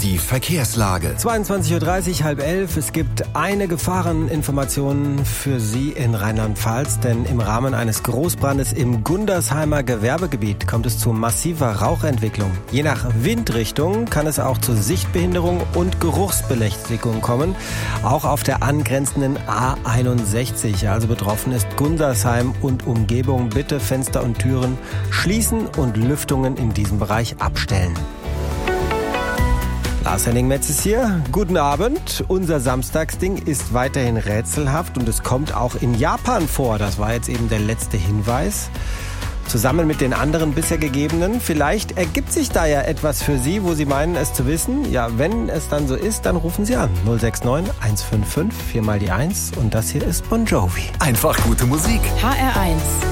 Die Verkehrslage. 22.30 Uhr, 10:30. Es gibt eine Gefahreninformation für Sie in Rheinland-Pfalz, denn im Rahmen eines Großbrandes im Gundersheimer Gewerbegebiet kommt es zu massiver Rauchentwicklung. Je nach Windrichtung kann es auch zu Sichtbehinderung und Geruchsbelästigung kommen, auch auf der angrenzenden A61. Also betroffen ist Gundersheim und Umgebung. Bitte Fenster und Türen schließen und Lüftungen in diesem Bereich abstellen. Lars-Henning Metz ist hier. Guten Abend. Unser Samstagsding ist weiterhin rätselhaft und es kommt auch in Japan vor. Das war jetzt eben der letzte Hinweis. Zusammen mit den anderen bisher gegebenen. Vielleicht ergibt sich da ja etwas für Sie, wo Sie meinen, es zu wissen. Ja, wenn es dann so ist, dann rufen Sie an. 069 155 4 mal die 1 und das hier ist Bon Jovi. Einfach gute Musik. HR1